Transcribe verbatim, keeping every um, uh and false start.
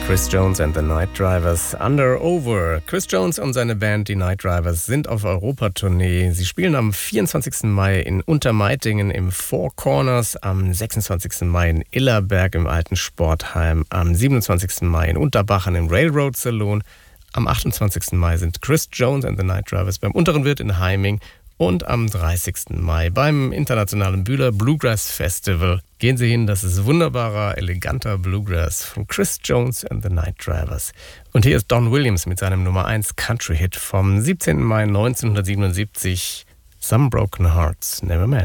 Chris Jones and the Night Drivers, Under Over. Chris Jones und seine Band, die Night Drivers, sind auf Europatournee. Sie spielen am vierundzwanzigsten Mai in Untermeitingen im Four Corners, am sechsundzwanzigsten Mai in Illerberg im Alten Sportheim, am siebenundzwanzigsten Mai in Unterbachern im Railroad Saloon. Am achtundzwanzigsten Mai sind Chris Jones and the Night Drivers beim Unteren Wirt in Heiming. Und am dreißigsten Mai beim Internationalen Bühler Bluegrass Festival gehen Sie hin. Das ist wunderbarer, eleganter Bluegrass von Chris Jones and the Night Drivers. Und hier ist Don Williams mit seinem Nummer eins Country-Hit vom siebzehnten Mai neunzehnhundertsiebenundsiebzig, Some Broken Hearts Never Mend.